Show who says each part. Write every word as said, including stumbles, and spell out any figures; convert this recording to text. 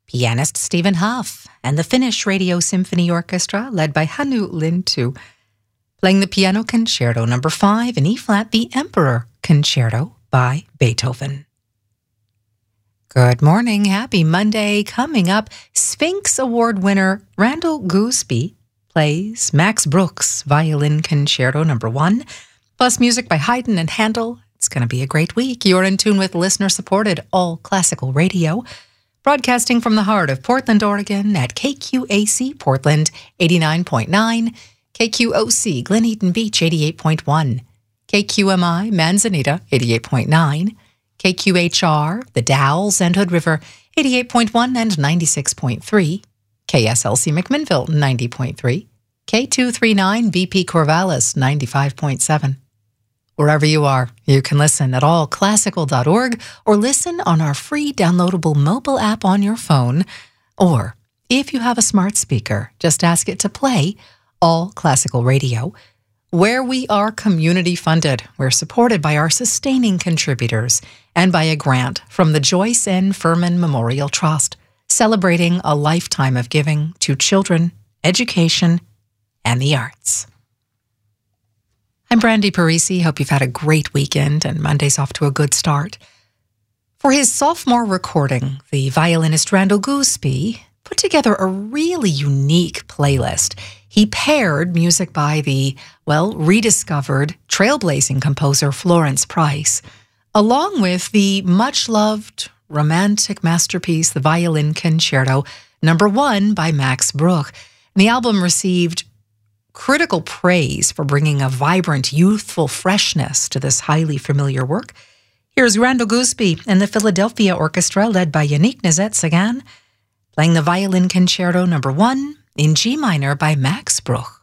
Speaker 1: pianist Stephen Huff, and the Finnish Radio Symphony Orchestra, led by Hannu Lintu, playing the Piano Concerto number five in E-flat, the Emperor Concerto by Beethoven. Good morning, happy Monday. Coming up, Sphinx Award winner Randall Gooseby plays Max Bruch's Violin Concerto number one, plus music by Haydn and Handel. It's going to be a great week. You're in tune with listener-supported all-classical radio, broadcasting from the heart of Portland, Oregon at K Q A C Portland eighty-nine point nine, K Q O C Glen Eaton Beach eighty-eight point one, K Q M I Manzanita eighty-eight point nine, K Q H R The Dalles and Hood River eighty-eight point one and ninety-six point three, K S L C McMinnville ninety point three, K two thirty-nine V P Corvallis ninety-five point seven. Wherever you are, you can listen at all classical dot org or listen on our free downloadable mobile app on your phone. Or, if you have a smart speaker, just ask it to play All Classical Radio. Where we are community funded, we're supported by our sustaining contributors and by a grant from the Joyce N. Furman Memorial Trust, celebrating a lifetime of giving to children, education, and the arts. I'm Brandy Parisi. Hope you've had a great weekend and Monday's off to a good start. For his sophomore recording, the violinist Randall Gooseby put together a really unique playlist. He paired music by the, well, rediscovered, trailblazing composer Florence Price, along with the much-loved romantic masterpiece, the Violin Concerto number one by Max Bruch. And the album received critical praise for bringing a vibrant, youthful freshness to this highly familiar work. Here's Randall Gooseby and the Philadelphia Orchestra, led by Yannick Nézet-Séguin, playing the Violin Concerto number one in G minor by Max Bruch.